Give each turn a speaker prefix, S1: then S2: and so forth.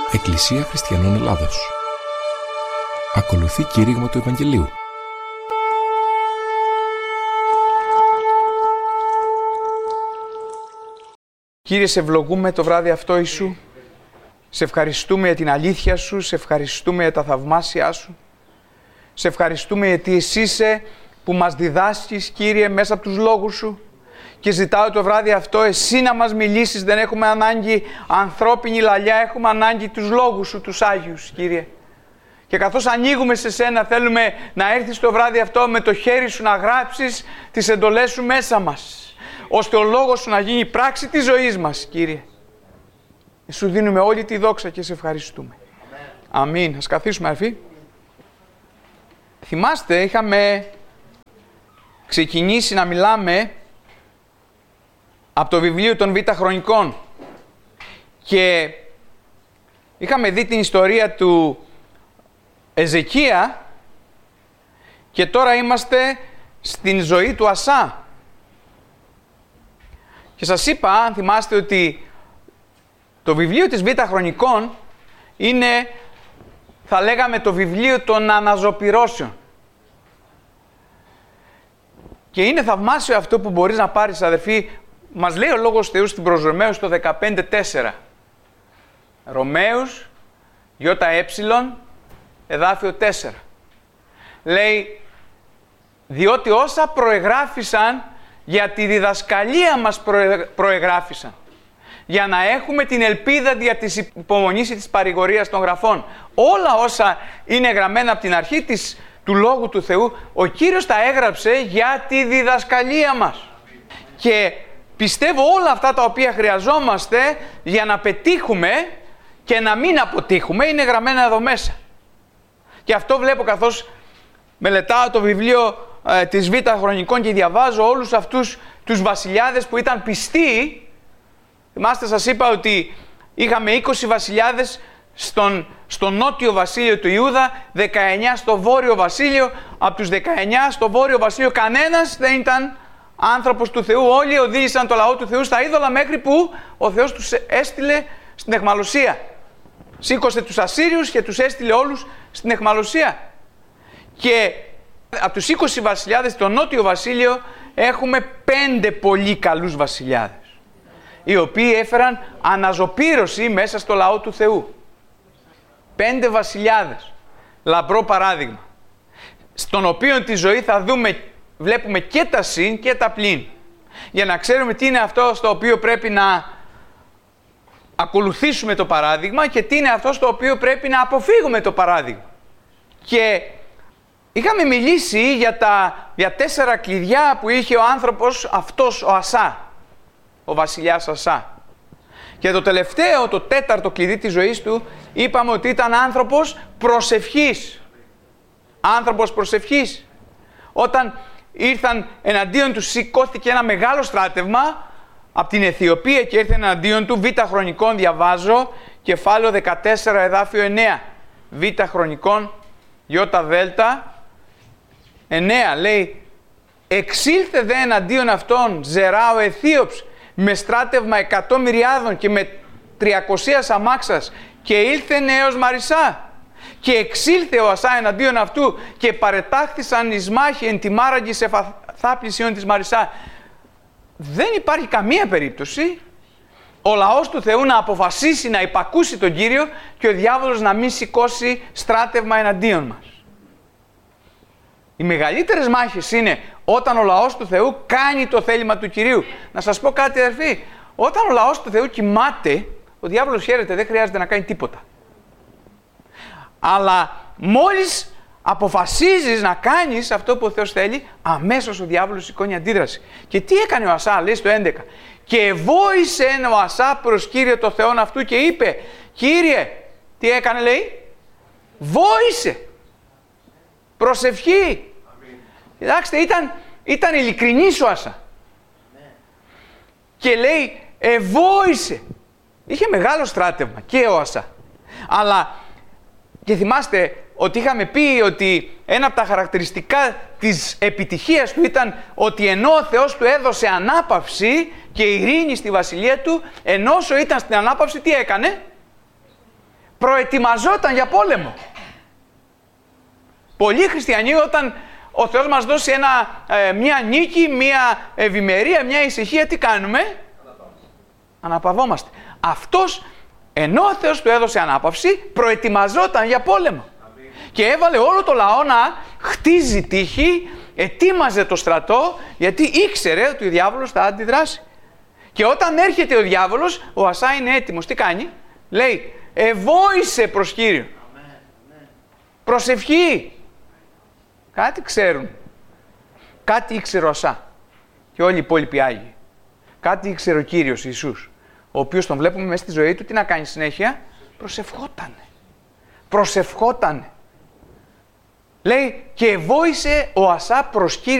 S1: Εκκλησία Χριστιανών Ελλάδος. Ακολουθεί κήρυγμα του Ευαγγελίου.
S2: Κύριε, σε ευλογούμε το βράδυ αυτό, Ιησού. Σε ευχαριστούμε για την αλήθεια Σου, σε ευχαριστούμε για τα θαυμάσια Σου. Σε ευχαριστούμε γιατί Εσύ είσαι που μας διδάσκεις, Κύριε, μέσα από τους λόγους Σου. Και ζητάω το βράδυ αυτό Εσύ να μας μιλήσεις, δεν έχουμε ανάγκη ανθρώπινη λαλιά, έχουμε ανάγκη τους λόγους Σου, τους Άγιους, Κύριε. Και καθώς ανοίγουμε σε Σένα, θέλουμε να έρθεις το βράδυ αυτό με το χέρι Σου να γράψεις τις εντολές Σου μέσα μας, ώστε ο λόγος Σου να γίνει πράξη της ζωής μας, Κύριε. Σου δίνουμε όλη τη δόξα και σε ευχαριστούμε. Αμήν. Ας καθίσουμε, αδελφοί. Θυμάστε, είχαμε ξεκινήσει να μιλάμε από το βιβλίο των Β' Χρονικών και είχαμε δει την ιστορία του Εζεκία και τώρα είμαστε στην ζωή του Ασά. Και σας είπα, αν θυμάστε, ότι το βιβλίο της Β' Χρονικών είναι, θα λέγαμε, το βιβλίο των αναζωπυρώσεων. Και είναι θαυμάσιο αυτό που μπορείς να πάρεις, αδερφοί. Μας λέει ο Λόγος Θεού στην προς Ρωμαίους το 15:4. Ρωμαίους, ΙΕ, εδάφιο 4. Λέει, διότι όσα προεγράφησαν για τη διδασκαλία μας προεγράφησαν, για να έχουμε την ελπίδα δια της υπομονής της παρηγορίας των γραφών. Όλα όσα είναι γραμμένα από την αρχή του Λόγου του Θεού, ο Κύριος τα έγραψε για τη διδασκαλία μας. Και πιστεύω όλα αυτά τα οποία χρειαζόμαστε για να πετύχουμε και να μην αποτύχουμε είναι γραμμένα εδώ μέσα. Και αυτό βλέπω καθώς μελετάω το βιβλίο της Β' Χρονικών και διαβάζω όλους αυτούς τους βασιλιάδες που ήταν πιστοί. Θυμάστε, σας είπα ότι είχαμε 20 βασιλιάδες στο νότιο βασίλειο του Ιούδα, 19 στο βόρειο βασίλειο. Από τους 19 στο βόρειο βασίλειο κανένας δεν ήταν άνθρωπος του Θεού. Όλοι οδήγησαν το λαό του Θεού στα είδωλα, μέχρι που ο Θεός τους έστειλε στην αιχμαλωσία. Σήκωσε τους Ασσύριους και τους έστειλε όλους στην αιχμαλωσία. Και από τους 20 βασιλιάδες στο νότιο βασίλειο έχουμε 5 πολύ καλούς βασιλιάδες, οι οποίοι έφεραν αναζωπήρωση μέσα στο λαό του Θεού. 5 βασιλιάδες, λαμπρό παράδειγμα, στον οποίο τη ζωή θα βλέπουμε και τα συν και τα πλην, για να ξέρουμε τι είναι αυτό στο οποίο πρέπει να ακολουθήσουμε το παράδειγμα και τι είναι αυτό στο οποίο πρέπει να αποφύγουμε το παράδειγμα. Και είχαμε μιλήσει για 4 κλειδιά που είχε ο άνθρωπος αυτός, ο Ασά, ο βασιλιάς Ασά. Και το τελευταίο, το 4ο κλειδί της ζωής του, είπαμε ότι ήταν άνθρωπος προσευχής. Άνθρωπος προσευχής. Όταν ήρθαν εναντίον του, σηκώθηκε ένα μεγάλο στράτευμα από την Αιθιοπία και ήρθε εναντίον του. Β' Χρονικών διαβάζω, κεφάλαιο 14, εδάφιο 9. Β' Χρονικών, ΙΔ 9, λέει, εξήλθε δε εναντίον αυτών Ζερά ο Αιθίωψ με στράτευμα 100 μυριάδων και με 300 αμάξας και ήλθεν έως Μαρισά. Και εξήλθε ο Ασά εναντίον αυτού και παρετάχθησαν εις μάχη εν τη μάραγγι σε φαθά πλησίον της Μαρισά. Δεν υπάρχει καμία περίπτωση ο λαός του Θεού να αποφασίσει να υπακούσει τον Κύριο και ο διάβολος να μην σηκώσει στράτευμα εναντίον μας. Οι μεγαλύτερες μάχες είναι όταν ο λαός του Θεού κάνει το θέλημα του Κυρίου. Να σας πω κάτι, αδερφοί. Όταν ο λαός του Θεού κοιμάται, ο διάβολος χαίρεται, δεν χρειάζεται να κάνει τίποτα. Αλλά μόλις αποφασίζεις να κάνεις αυτό που ο Θεός θέλει, αμέσως ο διάβολος σηκώνει αντίδραση. Και τι έκανε ο Ασά, λέει στο 11. Και βόησε ο Ασά προς Κύριο το Θεόν αυτού και είπε, Κύριε, τι έκανε, λέει, βόησε. Προσευχή. Κοιτάξτε, ήταν ειλικρινής ο Ασά. Και λέει, ευόησε. Είχε μεγάλο στράτευμα και ο Ασά. Αλλά, και θυμάστε ότι είχαμε πει ότι ένα από τα χαρακτηριστικά της επιτυχίας του ήταν ότι ενώ ο Θεός του έδωσε ανάπαυση και ειρήνη στη βασιλεία του, ενώ όσο ήταν στην ανάπαυση, τι έκανε? Προετοιμαζόταν για πόλεμο. Πολλοί χριστιανοί, όταν ο Θεός μας δώσει μια νίκη, μια ευημερία, μια ησυχία, τι κάνουμε? Αναπαυόμαστε. Αυτός, ενώ ο Θεός του έδωσε ανάπαυση, προετοιμαζόταν για πόλεμο. Και έβαλε όλο το λαό να χτίζει τείχη, ετοίμαζε το στρατό, γιατί ήξερε ότι ο διάβολος θα αντιδράσει. Και όταν έρχεται ο διάβολος, ο Ασά είναι έτοιμος. Τι κάνει? Λέει, ευόησε προς Κύριο. Προσευχή. Κάτι ξέρουν. Κάτι ήξερε ο Ασά. Και όλοι οι υπόλοιποι Άγιοι. Κάτι ήξερε ο Κύριος Ιησούς, ο οποίος τον βλέπουμε μέσα στη ζωή του, τι να κάνει συνέχεια? Προσευχότανε. Προσευχότανε. Λέει, και ευόησε ο Ασά προς Κύριο.